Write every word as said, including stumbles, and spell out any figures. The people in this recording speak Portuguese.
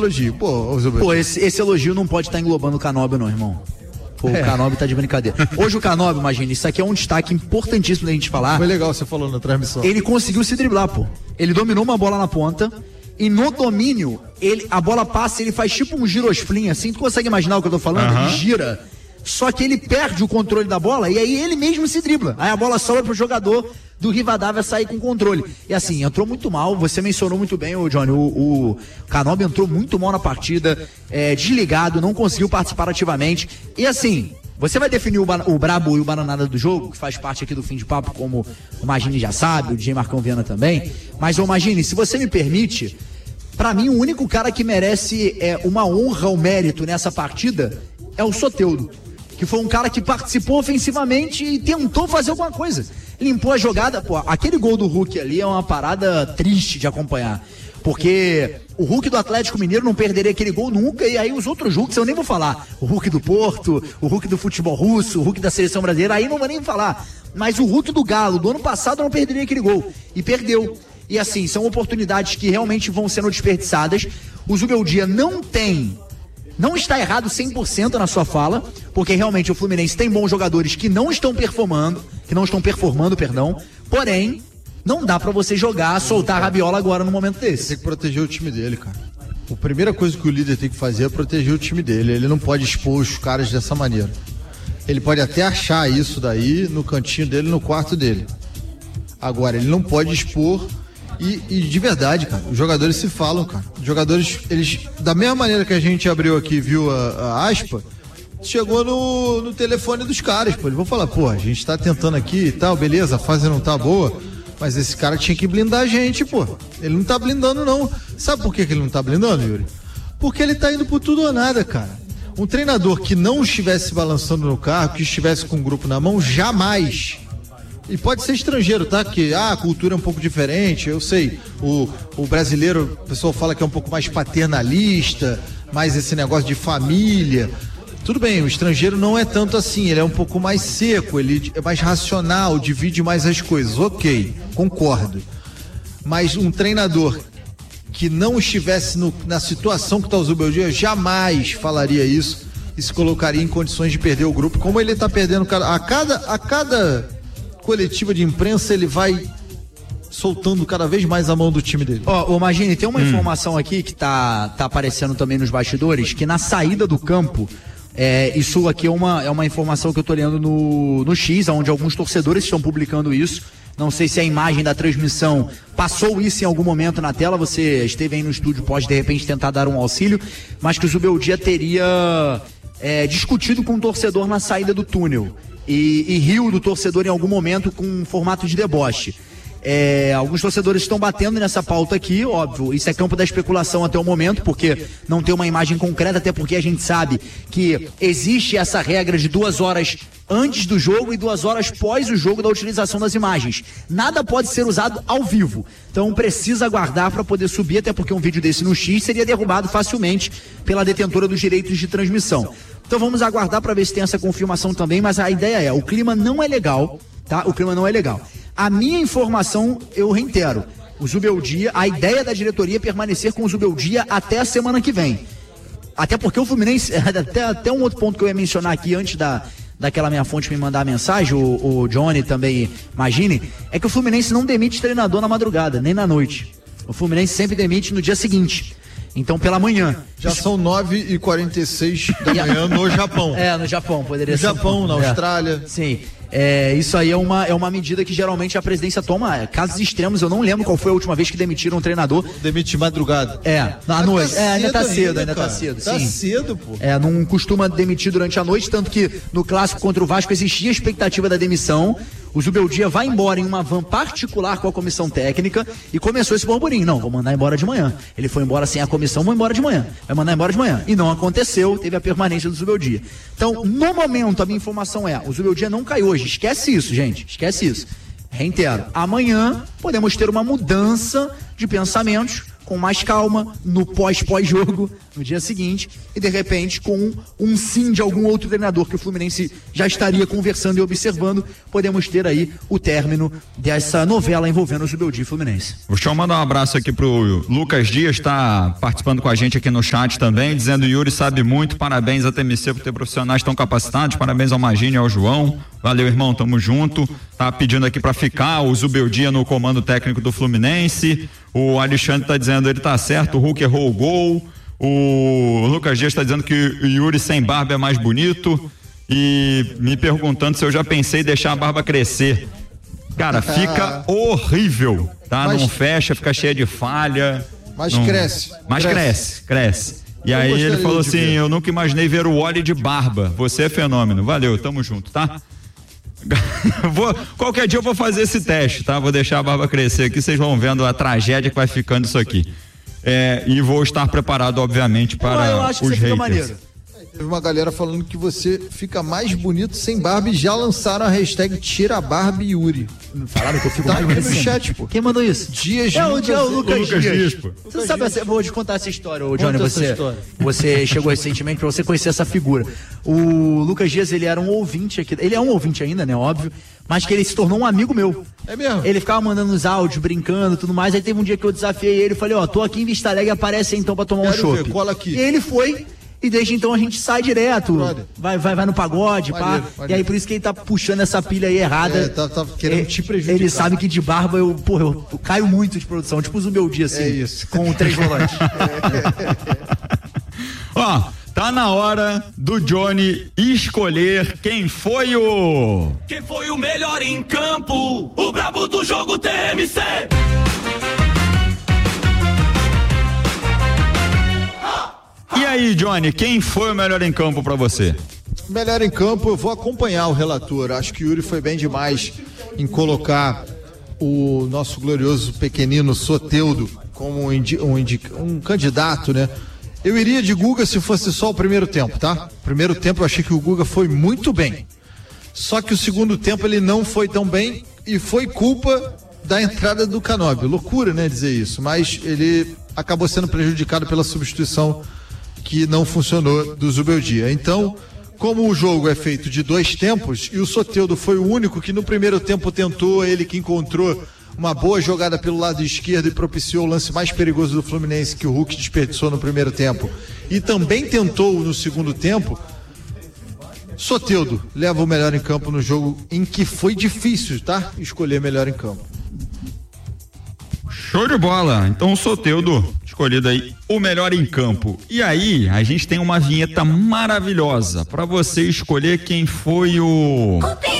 elogio. Pô, Pô esse, esse elogio não pode estar englobando o Canóbio, não, irmão. Pô, é. O Canóbio tá de brincadeira. Hoje o Canóbio, imagina, isso aqui é um destaque importantíssimo da gente falar. Foi legal você falou na transmissão. Ele conseguiu se driblar, pô. Ele dominou uma bola na ponta e no domínio, ele, a bola passa e ele faz tipo um girosflim, assim. Tu consegue imaginar o que eu tô falando? Uhum. Ele gira. Só que ele perde o controle da bola e aí ele mesmo se dribla. Aí a bola sobra pro jogador do Rivadavia sair com controle. E assim, entrou muito mal, você mencionou muito bem, o Johnny, o, o Canóbio entrou muito mal na partida, é, desligado, não conseguiu participar ativamente. E assim, você vai definir o, o brabo e o bananada do jogo, que faz parte aqui do Fim de Papo, como o Magini já sabe, o D J Marcão Viana também. Mas, ô Magini, se você me permite, pra mim o único cara que merece é, uma honra ou mérito nessa partida é o Soteldo, que foi um cara que participou ofensivamente e tentou fazer alguma coisa. Limpou a jogada, pô, aquele gol do Hulk ali é uma parada triste de acompanhar, porque o Hulk do Atlético Mineiro não perderia aquele gol nunca, e aí os outros Hulks eu nem vou falar, o Hulk do Porto, o Hulk do futebol russo, o Hulk da seleção brasileira, aí não vou nem falar, mas o Hulk do Galo do ano passado não perderia aquele gol, e perdeu. E assim, são oportunidades que realmente vão sendo desperdiçadas. O Zubeldia não tem Não está errado cem por cento na sua fala, porque realmente o Fluminense tem bons jogadores que não estão performando, que não estão performando, perdão, porém, não dá pra você jogar, soltar a rabiola agora no momento desse. Tem que proteger o time dele, cara. A primeira coisa que o líder tem que fazer é proteger o time dele. Ele não pode expor os caras dessa maneira. Ele pode até achar isso daí no cantinho dele, no quarto dele. Agora, ele não pode expor. E, e de verdade, cara, os jogadores se falam, cara. Os jogadores, eles, da mesma maneira que a gente abriu aqui, viu a, a aspa, chegou no, no telefone dos caras, pô. Eles vão falar, pô, a gente tá tentando aqui e tal, beleza, a fase não tá boa, mas esse cara tinha que blindar a gente, pô. Ele não tá blindando, não. Sabe por que, que ele não tá blindando, Yuri? Porque ele tá indo por tudo ou nada, cara. Um treinador que não estivesse balançando no carro, que estivesse com o grupo na mão, jamais... E pode ser estrangeiro, tá? Que ah, a cultura é um pouco diferente, eu sei. O, o brasileiro, o pessoal fala que é um pouco mais paternalista, mais esse negócio de família. Tudo bem, o estrangeiro não é tanto assim, ele é um pouco mais seco, ele é mais racional, divide mais as coisas. Ok, concordo. Mas um treinador que não estivesse no, na situação que está o Zubeldia jamais falaria isso e se colocaria em condições de perder o grupo, como ele está perdendo a cada... A cada coletiva de imprensa, ele vai soltando cada vez mais a mão do time dele. Ó, oh, Magini, tem uma hum. informação aqui que tá, tá aparecendo também nos bastidores, que na saída do campo, é, isso aqui é uma, é uma informação que eu tô lendo no, no X, onde alguns torcedores estão publicando isso. Não sei se a imagem da transmissão passou isso em algum momento na tela, você esteve aí no estúdio, pode de repente tentar dar um auxílio, mas que o Zubeldia teria é, discutido com o torcedor na saída do túnel. E, e riu do torcedor em algum momento com um formato de deboche. É, alguns torcedores estão batendo nessa pauta aqui, óbvio, isso é campo da especulação até o momento, porque não tem uma imagem concreta, até porque a gente sabe que existe essa regra de duas horas antes do jogo e duas horas pós o jogo da utilização das imagens. Nada pode ser usado ao vivo, então precisa aguardar para poder subir, até porque um vídeo desse no X seria derrubado facilmente pela detentora dos direitos de transmissão. Então vamos aguardar para ver se tem essa confirmação também, mas a ideia é, o clima não é legal, tá? O clima não é legal. A minha informação, eu reitero, o Zubeldia, a ideia da diretoria é permanecer com o Zubeldia até a semana que vem. Até porque o Fluminense, até, até um outro ponto que eu ia mencionar aqui antes da, daquela minha fonte me mandar a mensagem, o, o Johnny também, imagine, é que o Fluminense não demite treinador na madrugada, nem na noite. O Fluminense sempre demite no dia seguinte. Então, pela manhã. Já isso... são nove e quarenta e seis da manhã no Japão. É, no Japão, poderia no ser. No Japão, um... na Austrália. É. Sim. É, isso aí é uma, é uma medida que geralmente a presidência toma. Casos extremos, eu não lembro qual foi a última vez que demitiram um treinador. Demite de madrugada. É, na noite. Tá é, ainda tá cedo, ainda, ainda cara. tá cedo. Tá sim. cedo, pô. É, não costuma demitir durante a noite, tanto que no clássico contra o Vasco existia a expectativa da demissão. O Zubeldia vai embora em uma van particular com a comissão técnica e começou esse burburinho. Não, vou mandar embora de manhã. Ele foi embora sem a comissão, vou embora de manhã. Vai mandar embora de manhã. E não aconteceu, teve a permanência do Zubeldia. Então, no momento, a minha informação é, o Zubeldia não cai hoje. Esquece isso, gente. Esquece isso. Reitero, amanhã podemos ter uma mudança de pensamentos com mais calma, no pós-pós-jogo, no dia seguinte, e de repente com um sim de algum outro treinador que o Fluminense já estaria conversando e observando, podemos ter aí o término dessa novela envolvendo o Zubeldia Fluminense. Deixa eu mandar um abraço aqui pro Lucas Dias, tá participando com a gente aqui no chat também, dizendo: Yuri sabe muito, parabéns a T M C por ter profissionais tão capacitados, parabéns ao Magini e ao João, valeu, irmão, tamo junto. Tá pedindo aqui para ficar o Zubeldia no comando técnico do Fluminense. O Alexandre tá dizendo, ele tá certo, o Hulk errou o gol. O Lucas Dias tá dizendo que o Yuri sem barba é mais bonito e me perguntando se eu já pensei em deixar a barba crescer. Cara, fica horrível, tá? Mas, não fecha, fica cheia de falha. Mas não, cresce. Mas cresce, cresce. cresce. E eu aí ele falou assim, ver. eu nunca imaginei ver o Wally de barba. Você é fenômeno. Valeu, tamo junto, tá? Vou, qualquer dia eu vou fazer esse teste, tá? Vou deixar a barba crescer aqui, vocês vão vendo a tragédia que vai ficando isso aqui. É, e vou estar preparado, obviamente, para eu, eu acho que os você haters. Fica maneiro. Teve uma galera falando que você fica mais bonito sem barba e já lançaram a hashtag Tira a Barba Yuri. Falaram que eu fico tá mais bonito no chat, pô. Quem mandou isso? Dias é, o, Lucas, o Lucas, Lucas Dias. Dias, pô. Você Lucas sabe, Dias. Vou te contar essa história, ô, Johnny. Você, você chegou recentemente pra você conhecer essa figura. O Lucas Dias, ele era um ouvinte aqui. Ele é um ouvinte ainda, né? Óbvio. Mas que ele se tornou um amigo meu. É mesmo? Ele ficava mandando os áudios, brincando e tudo mais. Aí teve um dia que eu desafiei ele e falei, ó, tô aqui em Vista Alegre, aparece aí então pra tomar Quero um chopp. Cola aqui. E ele foi. E desde então a gente sai direto, vai, vai, vai no pagode, maneiro, pá. Maneiro. E aí por isso que ele tá puxando essa pilha aí errada. É, tá, tá querendo é, te prejudicar. Ele sabe que de barba eu, porra, eu, eu caio muito de produção, tipo o Zubeldia, assim, é isso. Com três volantes. Ó, tá na hora do Johnny escolher quem foi o... Quem foi o melhor em campo, o brabo do jogo T M C. E aí, Johnny, quem foi o melhor em campo pra você? Melhor em campo, eu vou acompanhar o relator. Acho que o Yuri foi bem demais em colocar o nosso glorioso pequenino Soteldo como um, indi- um, indi- um candidato, né? Eu iria de Guga se fosse só o primeiro tempo, tá? Primeiro tempo eu achei que o Guga foi muito bem. Só que o segundo tempo ele não foi tão bem e foi culpa da entrada do Canóbio. Loucura, né, dizer isso, mas ele acabou sendo prejudicado pela substituição que não funcionou do Zubeldia. Então, como o jogo é feito de dois tempos e o Soteldo foi o único que no primeiro tempo tentou, ele que encontrou uma boa jogada pelo lado esquerdo e propiciou o lance mais perigoso do Fluminense que o Hulk desperdiçou no primeiro tempo e também tentou no segundo tempo, Soteldo leva o melhor em campo no jogo em que foi difícil, tá? Escolher melhor em campo. Show de bola. Então o Soteldo escolhido aí o melhor em campo. E aí, a gente tem uma vinheta maravilhosa para você escolher quem foi o... o